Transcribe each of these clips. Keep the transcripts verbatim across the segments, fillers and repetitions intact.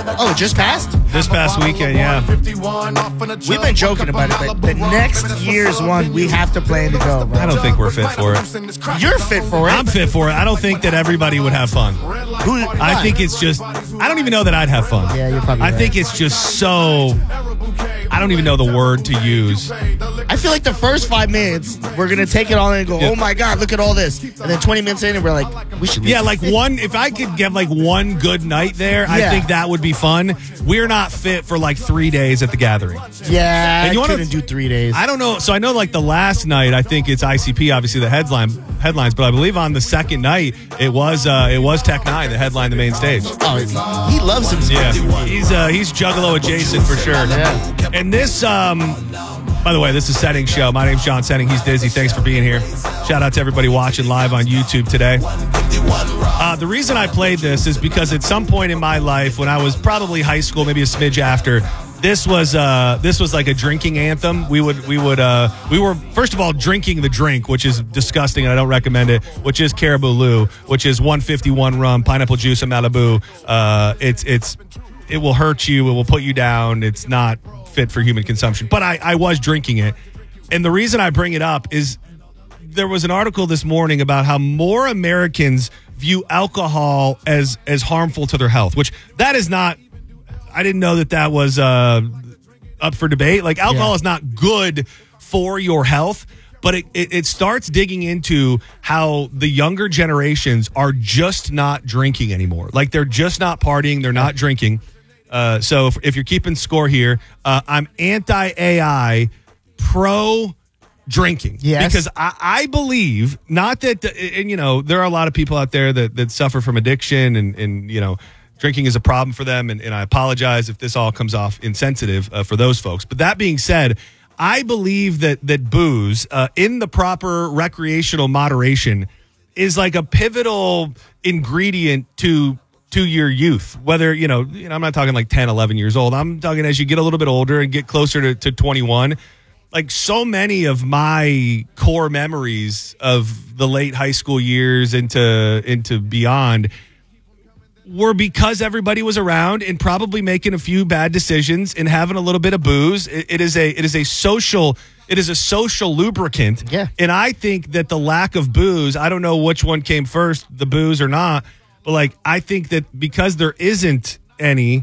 Oh, it just passed? This past weekend, yeah. We've been joking about it, but the next year's one, we have to plan to go, bro. I don't think we're fit for it. You're fit for it. I'm fit for it. I don't think that everybody would have fun. Who, I think it's just, I don't even know that I'd have fun. Yeah, you're probably I right. think it's just so, I don't even know the word to use. I feel like the first five minutes, we're going to take it all in and go, Yeah. oh my God, look at all this. And then twenty minutes in, and we're like, we should leave. Yeah, like one, if I could get like one good night there, I Yeah. think that would be fun. We're not fit for like three days at the gathering. Yeah, And you I wanna- couldn't do three days. I don't know. So I know like the last night, I think it's I C P, obviously the headline headlines, but I believe on the second night, it was uh, it was Tech Nine that headlined the main stage. Oh, he, he loves him. Yeah, he's uh, he's Juggalo adjacent for sure. Yeah. And this, um, by the way, this is Setting Show. My name's John Setting. He's Dizzy. Thanks for being here. Shout out to everybody watching live on YouTube today. Uh, the reason I played this is because at some point in my life, when I was probably high school, maybe a smidge after, this was uh, this was like a drinking anthem. We would we would uh, we were first of all drinking the drink, which is disgusting, and I don't recommend it. Which is Caribou Lou, which is one fifty-one rum, pineapple juice, and Malibu. Uh, it's it's it will hurt you. It will put you down. It's not fit for human consumption. But I, I was drinking it, and the reason I bring it up is there was an article this morning about how more Americans view alcohol as as harmful to their health, which that is not. I didn't know that that was uh, up for debate. Like, alcohol Yeah. is not good for your health, but it, it, it starts digging into how the younger generations are just not drinking anymore. Like, they're just not partying. They're not drinking. Uh, so if, if you're keeping score here, uh, I'm anti-A I, pro-drinking. Yes. Because I, I believe, not that, the, and, you know, there are a lot of people out there that, that suffer from addiction and, and, you know, drinking is a problem for them, and, and I apologize if this all comes off insensitive uh, for those folks. But that being said, I believe that that booze, uh, in the proper recreational moderation, is like a pivotal ingredient to to your youth. Whether, you know, you know, I'm not talking like ten, eleven years old. I'm talking as you get a little bit older and get closer to, to twenty-one. Like, so many of my core memories of the late high school years into into beyond were because everybody was around and probably making a few bad decisions and having a little bit of booze. It, it is a it is a social it is a social lubricant. Yeah. And I think that the lack of booze, I don't know which one came first, the booze or not, but like, I think that because there isn't any,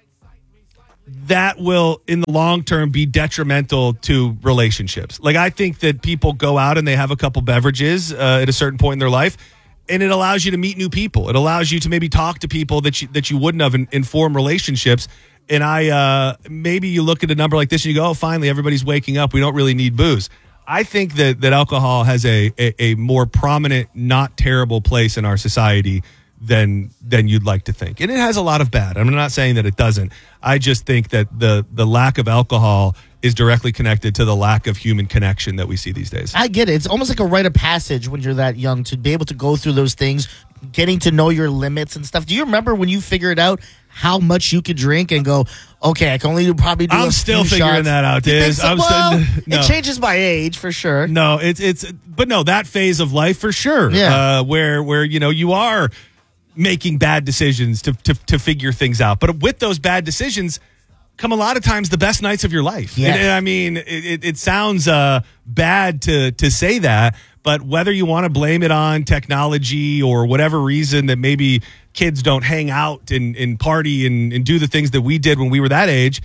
that will in the long term be detrimental to relationships. Like, I think that people go out and they have a couple beverages uh, at a certain point in their life, and it allows you to meet new people. It allows you to maybe talk to people that you that you wouldn't have in, in form relationships. And I uh, maybe you look at a number like this and you go, oh, finally, everybody's waking up. We don't really need booze. I think that, that alcohol has a, a, a more prominent, not terrible place in our society than than you'd like to think. And it has a lot of bad. I'm not saying that it doesn't. I just think that the the lack of alcohol is directly connected to the lack of human connection that we see these days. I get it. It's almost like a rite of passage when you're that young to be able to go through those things, getting to know your limits and stuff. Do you remember when you figured out how much you could drink and go, okay, I can only probably do I'm a still few figuring shots. that out, You think Diz. so? I'm well, still- no. it changes by age for sure. No, it's it's but no, that phase of life for sure. Yeah. Uh, where where you know you are making bad decisions to, to to figure things out. But with those bad decisions come a lot of times the best nights of your life. Yes. And, and I mean, it, it, it sounds uh, bad to to say that, but whether you want to blame it on technology or whatever reason that maybe kids don't hang out and, and party and, and do the things that we did when we were that age,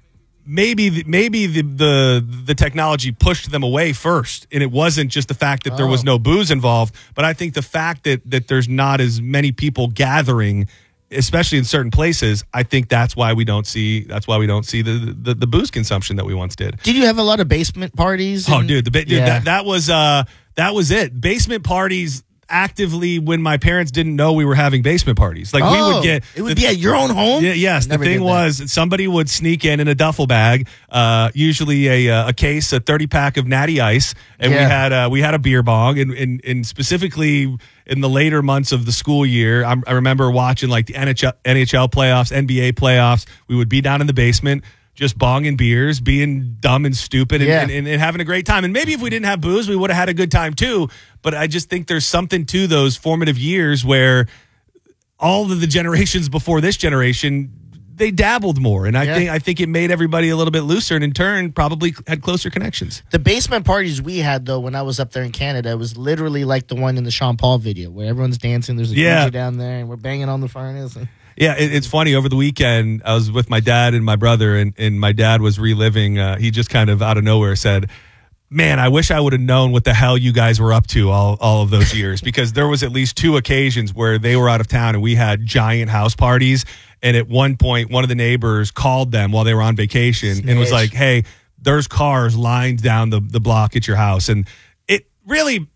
maybe maybe the, the the technology pushed them away first, and it wasn't just the fact that there was no booze involved, but I think the fact that that there's not as many people gathering, especially in certain places, I think that's why we don't see that's why we don't see the the, the booze consumption that we once did. Did you have a lot of basement parties? Oh, and- dude, the ba- dude, Yeah. that that was uh that was it. Basement parties actively when my parents didn't know we were having basement parties. Like, we Oh, would get it would the- be at your own home? Yeah, yes, Never the thing did that. was somebody would sneak in in a duffel bag, uh, usually a uh, a case, a thirty pack of Natty Ice, and we Yeah. had uh, we had a beer bong, and, and and specifically in the later months of the school year, I'm, I remember watching like the N H L, N H L playoffs, N B A playoffs. We would be down in the basement, just bonging beers, being dumb and stupid, and, Yeah. and, and, and having a great time. And maybe if we didn't have booze, we would have had a good time too. But I just think there's something to those formative years where all of the generations before this generation, they dabbled more, and I Yeah. think I think it made everybody a little bit looser, and in turn, probably had closer connections. The basement parties we had, though, when I was up there in Canada, it was literally like the one in the Sean Paul video where everyone's dancing. There's a Yeah. D J down there, and we're banging on the furnace. And Yeah, it, it's funny. Over the weekend, I was with my dad and my brother, and, and my dad was reliving. Uh, he just kind of out of nowhere said, man, I wish I would have known what the hell you guys were up to all, all of those years, because there was at least two occasions where they were out of town and we had giant house parties. And at one point, one of the neighbors called them while they were on vacation and was Snitch. like, hey, there's cars lined down the, the block at your house. And it really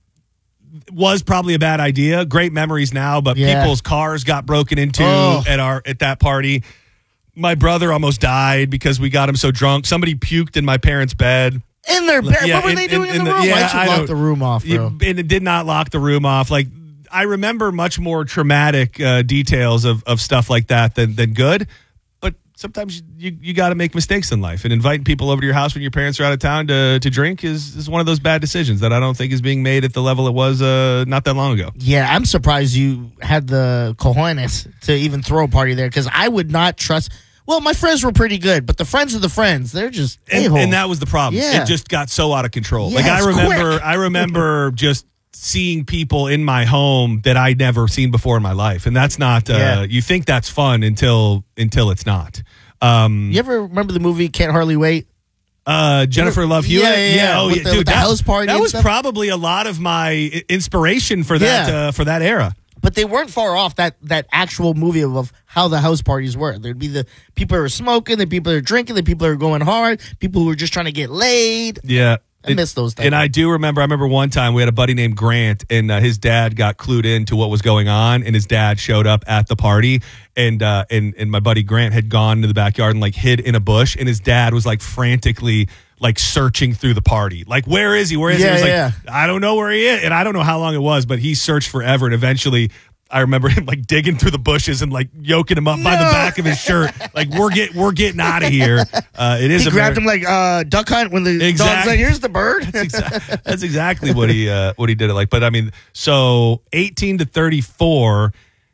was probably a bad idea. Great memories now, but Yeah. people's cars got broken into Oh. at our at that party. My brother almost died because we got him so drunk. Somebody puked in my parents' bed. in their bed. Yeah, what were in- they doing in, in- in the the- room? yeah, Why don't you I lock don't- the room off, bro? It, and it did not lock the room off. Like, I remember much more traumatic uh, details of, of stuff like that than, than good. But sometimes you, you got to make mistakes in life. And inviting people over to your house when your parents are out of town to, to drink is, is one of those bad decisions that I don't think is being made at the level it was uh, not that long ago. Yeah, I'm surprised you had the cojones to even throw a party there, because I would not trust. Well, my friends were pretty good, but the friends of the friends, they're just And, a-holes. and that was the problem. Yeah. It just got so out of control. like Yes, I remember, quick. I remember just seeing people in my home that I'd never seen before in my life, and that's not. Uh, Yeah. You think that's fun until until it's not. Um, You ever remember the movie Can't Hardly Wait? uh, Jennifer Love Hewitt, Yeah, yeah, yeah. oh With yeah, the- dude, with the that, house party that and was stuff. probably a lot of my i- inspiration for that Yeah. uh, for that era. But they weren't far off that that actual movie of, of how the house parties were. There'd be the people who are smoking, the people who are drinking, the people who are going hard, people who are just trying to get laid. Yeah. I miss those things. And I do remember, I remember one time we had a buddy named Grant, and uh, his dad got clued into what was going on, and his dad showed up at the party, and uh, and and my buddy Grant had gone to the backyard and like hid in a bush, and his dad was like frantically like searching through the party, like where is he? Where is Yeah, he? He was yeah. like, I don't know where he is, and I don't know how long it was, but he searched forever, and eventually. I remember him like digging through the bushes and like yoking him up by the No. back of his shirt, like we're get we're getting out of here. Uh, it is he a grabbed him like uh, duck hunt when the dog's Exactly. like, here's the bird. Exa- That's exactly what he uh, what he did it like. But I mean, so eighteen to thirty-four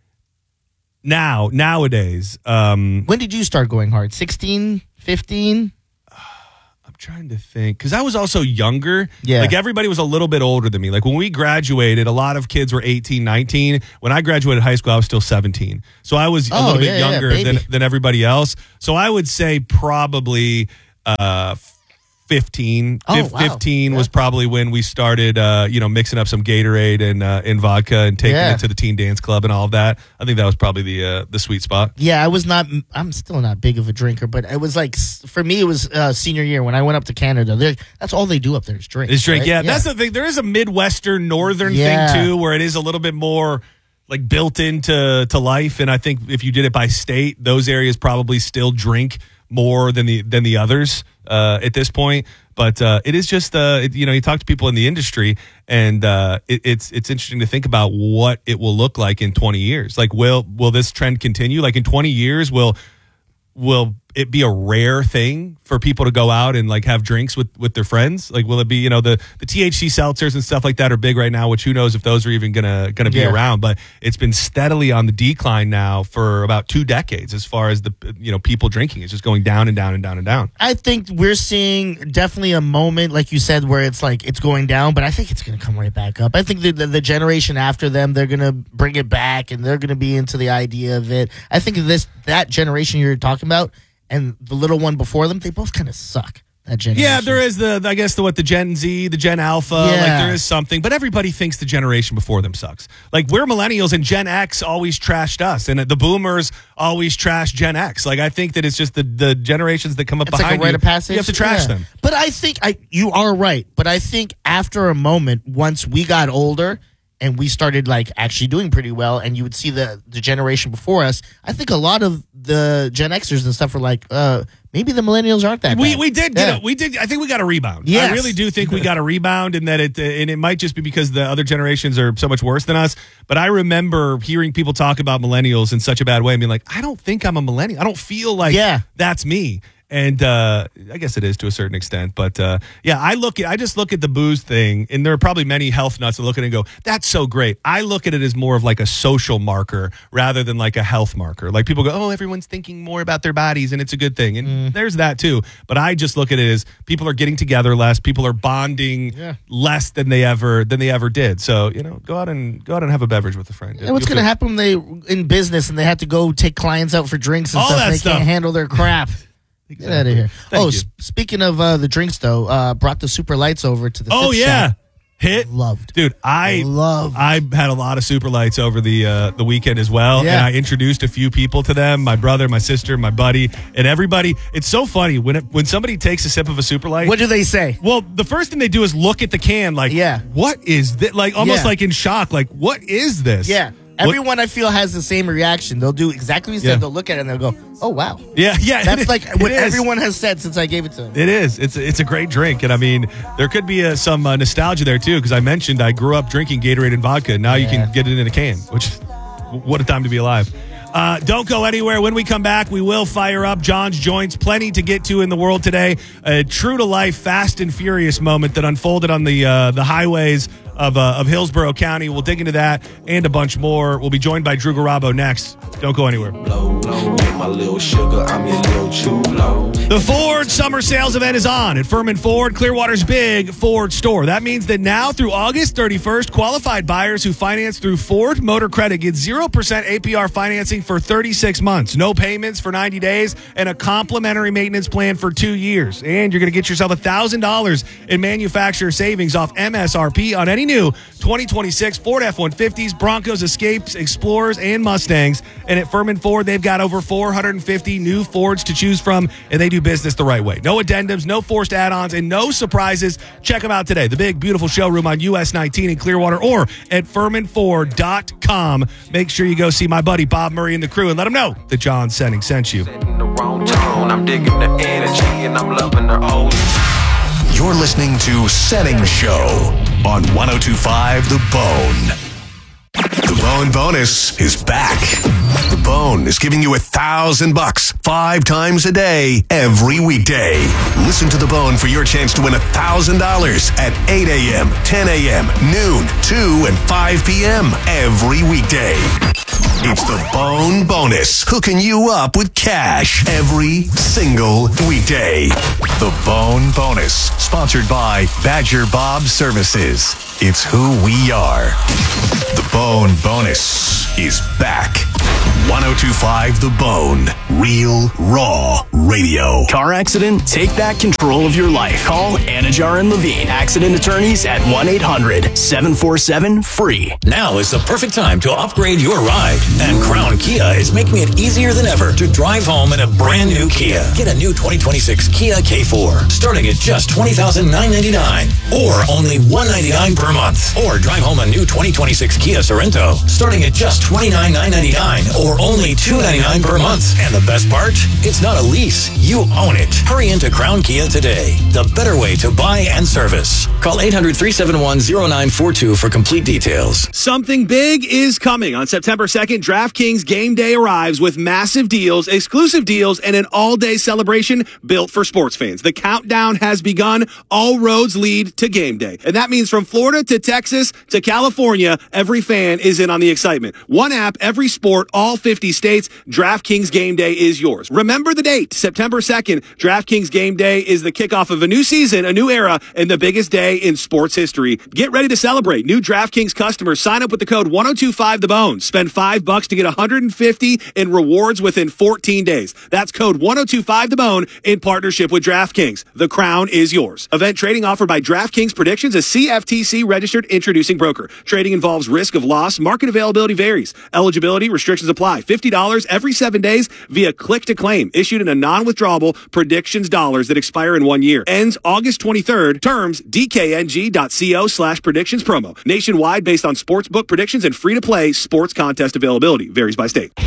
now nowadays. Um, When did you start going hard? sixteen, fifteen? I'm trying to think because I was also younger. Yeah. Like everybody was a little bit older than me. Like when we graduated, a lot of kids were eighteen, nineteen. When I graduated high school, I was still seventeen. So I was a Oh, little bit yeah, yeah, younger baby. than than everybody else. So I would say probably uh, fifteen. Oh, Fif- wow. fifteen was Yeah. probably when we started, uh, you know, mixing up some Gatorade and uh, and vodka and taking Yeah. it to the teen dance club and all of that. I think that was probably the uh, the sweet spot. Yeah, I was not. I'm still not big of a drinker, but it was like s- for me, it was uh, senior year when I went up to Canada. There, that's all they do up there is drink. Is drink, right? yeah, That's the thing. There is a Midwestern Northern Yeah. thing too, where it is a little bit more like built into to life. And I think if you did it by state, those areas probably still drink more than the than the others uh, at this point. But uh, it is just uh, it, you know, you talk to people in the industry, and uh, it, it's it's interesting to think about what it will look like in twenty years. Like, will will this trend continue? Like in twenty years, will will it be a rare thing for people to go out and like have drinks with, with their friends? Like, will it be, you know, the, the T H C seltzers and stuff like that are big right now, which who knows if those are even gonna gonna be Yeah. around. But it's been steadily on the decline now for about two decades as far as the you know people drinking. It's just going down and down and down and down. I think we're seeing definitely a moment, like you said, where it's like it's going down, but I think it's going to come right back up. I think the, the, the generation after them, they're going to bring it back, and they're going to be into the idea of it. I think this that generation you're talking about and the little one before them, they both kind of suck. That generation. Yeah, there is the I guess the what the Gen Z, the Gen Alpha, like Yeah. there is something, but everybody thinks the generation before them sucks. Like we're millennials and Gen X always trashed us, and the Boomers always trash Gen X. Like I think that it's just the the generations that come up It's behind like a rite you. of passage. You have to trash Yeah. them. But I think I you are right. But I think after a moment, once we got older and we started like actually doing pretty well, and you would see the the generation before us, I think a lot of the Gen Xers and stuff were like, uh, maybe the millennials aren't that We bad. we did Yeah. get a, we did I think we got a rebound. I Yes. really do think we got a rebound, and that it and it might just be because the other generations are so much worse than us. But I remember hearing people talk about millennials in such a bad way and being like, I don't think I'm a millennial. I don't feel like Yeah. that's me. And uh, I guess it is to a certain extent. But uh, yeah, I look at I just look at the booze thing, and there are probably many health nuts that look at it and go, that's so great. I look at it as more of like a social marker rather than like a health marker. Like people go, oh, everyone's thinking more about their bodies, and it's a good thing. And mm. there's that too. But I just look at it as people are getting together less, people are bonding yeah. less than they ever than they ever did. So, you know, go out and go out and have a beverage with a friend. And what's going to happen when they in business and they have to go take clients out for drinks and All stuff? That and they stuff. can't handle their crap. Exactly. Get out of here. Thank oh, you. S- speaking of uh, the drinks, though, uh, brought the super lights over to the Oh, Sip yeah. Shop. Hit. Loved. Dude, I Loved. I had a lot of super lights over the uh, the weekend as well. Yeah. And I introduced a few people to them, my brother, my sister, my buddy, and everybody. It's so funny when it, when somebody takes a sip of a super light. What do they say? Well, the first thing they do is look at the can like, yeah. what is this? Like almost yeah. like in shock. Like, what is this? Yeah. Everyone, I feel, has the same reaction. They'll do exactly what you said. Yeah. They'll look at it and they'll go, oh, wow. Yeah, yeah. That's like what is. everyone has said since I gave it to them. It is. It's it's a great drink. And, I mean, there could be uh, some uh, nostalgia there, too, because I mentioned I grew up drinking Gatorade and vodka. And now yeah. you can get it in a can, which, what a time to be alive. Uh, don't go anywhere. When we come back, we will fire up John's Joints. Plenty to get to in the world today. A true-to-life, Fast and Furious moment that unfolded on the uh, the highways of uh, of Hillsborough County. We'll dig into that and a bunch more. We'll be joined by Drew Garabo next. Don't go anywhere. Low, low, my little sugar, I'm your little chulo. The Ford Summer Sales Event is on at Furman Ford, Clearwater's big Ford store. That means that now through August thirty-first, qualified buyers who finance through Ford Motor Credit get zero percent A P R financing for thirty-six months, no payments for ninety days, and a complimentary maintenance plan for two years. And you're going to get yourself one thousand dollars in manufacturer savings off M S R P on any new twenty twenty-six Ford F one fifties, Broncos, Escapes, Explorers, and Mustangs. And at Furman Ford, they've got over four hundred fifty new Fords to choose from, and they do business the right way. No addendums, no forced add-ons, and no surprises. Check them out today. The big, beautiful showroom on U S nineteen in Clearwater or at furman ford dot com. Make sure you go see my buddy Bob Murray and the crew and let them know that John Senning sent you. Setting the wrong tone, I'm digging the energy and I'm loving her old. You're listening to Setting Show on one oh two point five The Bone. The Bone Bonus is back. The Bone is giving you a thousand bucks five times a day, every weekday. Listen to The Bone for your chance to win a thousand dollars at eight a.m., ten a.m., noon, two, and five p.m. every weekday. It's the Bone Bonus, hooking you up with cash every single weekday. The Bone Bonus, sponsored by Badger Bob Services. It's who we are. The Bone Bonus is back. one oh two point five The Bone. Real, raw radio. Car accident? Take back control of your life. Call Anajar and Levine, accident attorneys at one eight hundred seven four seven free. Now is the perfect time to upgrade your ride. And Crown Kia is making it easier than ever to drive home in a brand new Kia. Get a new twenty twenty-six Kia K four starting at just twenty thousand nine hundred ninety-nine dollars or only one hundred ninety-nine dollars per month. Or drive home a new twenty twenty-six Kia Sorento starting at just twenty-nine thousand nine hundred ninety-nine dollars or only two hundred ninety-nine dollars per month. And the best part? It's not a lease. You own it. Hurry into Crown Kia today. The better way to buy and service. Call eight hundred, three seven one, zero nine four two for complete details. Something big is coming. On September second, DraftKings Game Day arrives with massive deals, exclusive deals, and an all-day celebration built for sports fans. The countdown has begun. All roads lead to Game Day. And that means from Florida to Texas to California, every fan is in on the excitement. One app, every sport, all fifty states. DraftKings Game Day is yours. Remember the date, September second. DraftKings Game Day is the kickoff of a new season, a new era, and the biggest day in sports history. Get ready to celebrate. New DraftKings customers sign up with the code one oh two five The Bone. Spend five bucks to get one hundred fifty in rewards within fourteen days. That's code one oh two five The Bone in partnership with DraftKings. The crown is yours. Event trading offered by DraftKings Predictions, a C F T C registered introducing broker. Trading involves risk of loss. Market availability varies. Eligibility restrictions apply. fifty dollars every seven days via click to claim. Issued in a non-withdrawable predictions dollars that expire in one year. Ends August twenty-third. Terms dkng.co slash predictions promo. Nationwide based on sportsbook predictions and free-to-play sports contest availability. Varies by state.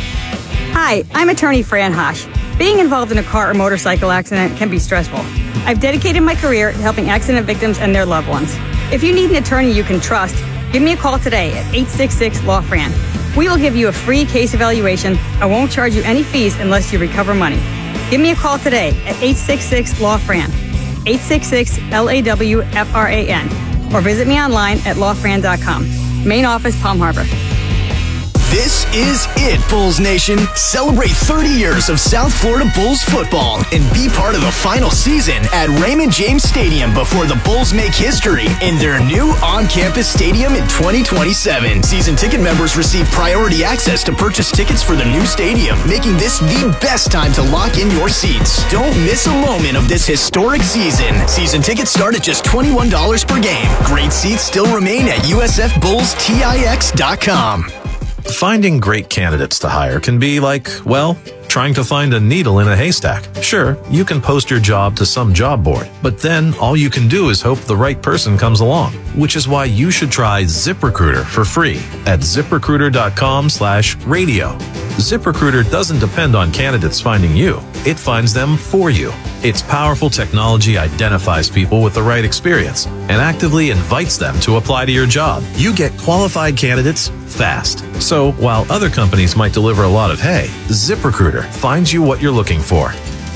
Hi, I'm attorney Fran Hosh. Being involved in a car or motorcycle accident can be stressful. I've dedicated my career to helping accident victims and their loved ones. If you need an attorney you can trust, give me a call today at eight six six, L A W, F R A N. We will give you a free case evaluation and won't charge you any fees unless you recover money. Give me a call today at eight six six, L A W, F R A N, eight six six, L A W F R A N, or visit me online at law fran dot com. Main office, Palm Harbor. This is it, Bulls Nation. Celebrate thirty years of South Florida Bulls football and be part of the final season at Raymond James Stadium before the Bulls make history in their new on-campus stadium in twenty twenty-seven. Season ticket members receive priority access to purchase tickets for the new stadium, making this the best time to lock in your seats. Don't miss a moment of this historic season. Season tickets start at just twenty-one dollars per game. Great seats still remain at U S F Bulls Tix dot com. Finding great candidates to hire can be like, well, trying to find a needle in a haystack. Sure, you can post your job to some job board, but then all you can do is hope the right person comes along, which is why you should try ZipRecruiter for free at ZipRecruiter.com slash radio. ZipRecruiter doesn't depend on candidates finding you. It finds them for you. Its powerful technology identifies people with the right experience and actively invites them to apply to your job. You get qualified candidates fast. So while other companies might deliver a lot of hay, ZipRecruiter finds you what you're looking for.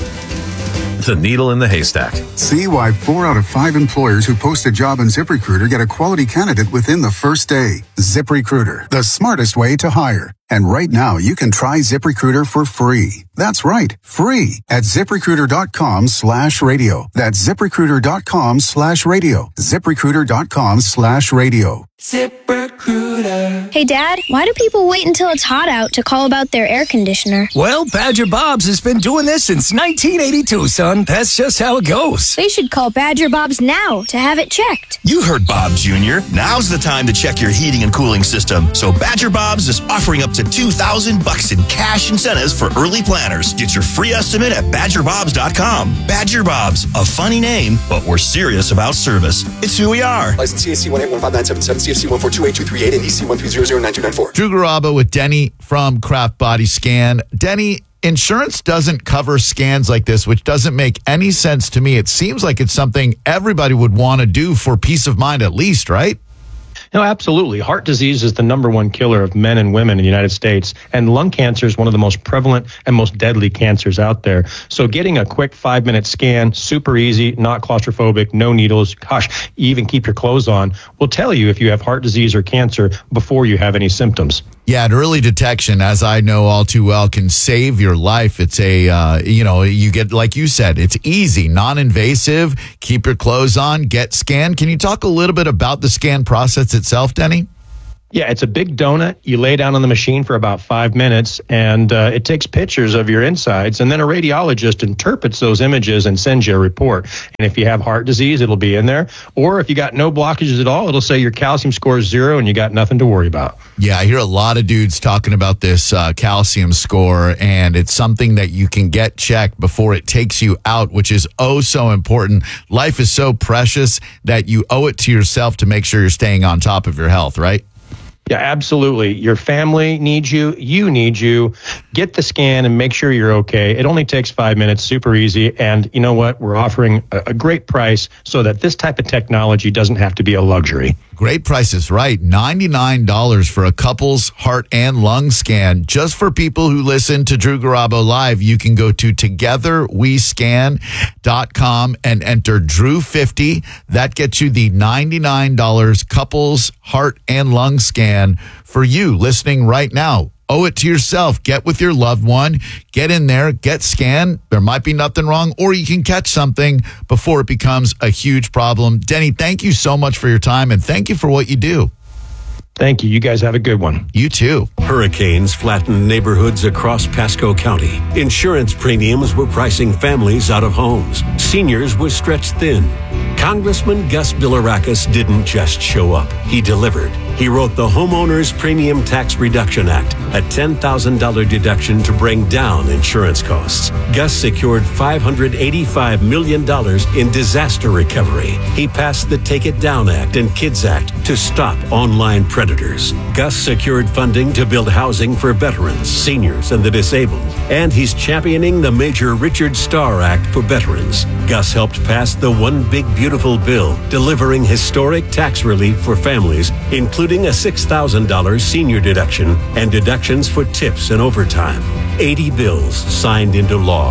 The needle in the haystack. See why four out of five employers who post a job on ZipRecruiter get a quality candidate within the first day. ZipRecruiter, the smartest way to hire. And right now, you can try ZipRecruiter for free. That's right, free at ZipRecruiter.com slash radio. That's ZipRecruiter.com slash radio. ZipRecruiter.com slash radio. ZipRecruiter. Hey, Dad, why do people wait until it's hot out to call about their air conditioner? Well, Badger Bob's has been doing this since nineteen eighty-two, son. That's just how it goes. They should call Badger Bob's now to have it checked. You heard Bob Junior Now's the time to check your heating and cooling system. So Badger Bob's is offering up to two thousand bucks in cash incentives for early planners. Get your free estimate at badger bobs dot com. Badger Bob's, a funny name, but we're serious about service. It's who we are. License C A C one eight one five nine seven seven, C F C one four two eight two three eight, and E C one three zero zero nine two nine four. Drew Garabo with Denny from Craft Body Scan. Denny, insurance doesn't cover scans like this, which doesn't make any sense to me. It seems like it's something everybody would want to do for peace of mind at least, right? No, absolutely. Heart disease is the number one killer of men and women in the United States, and lung cancer is one of the most prevalent and most deadly cancers out there. So getting a quick five-minute scan, super easy, not claustrophobic, no needles, gosh, you even keep your clothes on, will tell you if you have heart disease or cancer before you have any symptoms. Yeah, and early detection, as I know all too well, can save your life. It's a, uh, you know, you get, like you said, it's easy, non-invasive, keep your clothes on, get scanned. Can you talk a little bit about the scan process itself, Denny? Yeah, it's a big donut. You lay down on the machine for about five minutes, and uh, it takes pictures of your insides, and then a radiologist interprets those images and sends you a report. And if you have heart disease, it'll be in there. Or if you got no blockages at all, it'll say your calcium score is zero and you got nothing to worry about. Yeah, I hear a lot of dudes talking about this uh, calcium score, and it's something that you can get checked before it takes you out, which is oh so important. Life is so precious that you owe it to yourself to make sure you're staying on top of your health, right? Yeah, absolutely. Your family needs you. You need you. Get the scan and make sure you're okay. It only takes five minutes, super easy. And you know what? We're offering a, a great price so that this type of technology doesn't have to be a luxury. Great prices, right? ninety-nine dollars for a couple's heart and lung scan. Just for people who listen to Drew Garabo Live, you can go to together we scan dot com and enter Drew fifty. That gets you the ninety-nine dollars couple's heart and lung scan for you listening right now. Owe it to yourself. Get with your loved one. Get in there. Get scanned. There might be nothing wrong, or you can catch something before it becomes a huge problem. Denny, thank you so much for your time, and thank you for what you do. Thank you. You guys have a good one. You too. Hurricanes flattened neighborhoods across Pasco County. Insurance premiums were pricing families out of homes. Seniors were stretched thin. Congressman Gus Bilirakis didn't just show up. He delivered. He wrote the Homeowners Premium Tax Reduction Act, a ten thousand dollars deduction to bring down insurance costs. Gus secured five hundred eighty-five million dollars in disaster recovery. He passed the Take It Down Act and KIDS Act to stop online predators. Gus secured funding to build housing for veterans, seniors, and the disabled. And he's championing the Major Richard Starr Act for veterans. Gus helped pass the One Big Beautiful Bill, delivering historic tax relief for families, including a six thousand dollars senior deduction and deductions for tips and overtime. eighty bills signed into law.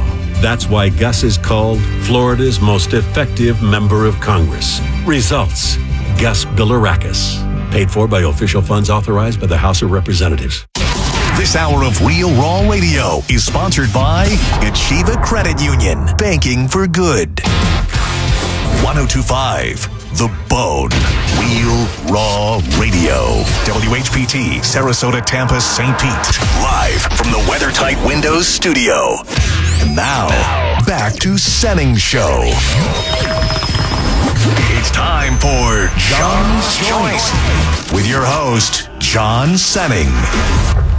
That's why Gus is called Florida's most effective member of Congress. Results, Gus Bilirakis. Paid for by official funds authorized by the House of Representatives. This hour of Real Raw Radio is sponsored by Achieva Credit Union. Banking for good. one oh two point five The Bone. Real Raw Radio. W H P T, Sarasota, Tampa, Saint Pete. Live from the WeatherTight Windows studio. And now, back to Senning Show. It's time for John's Choice with your host, John Senning.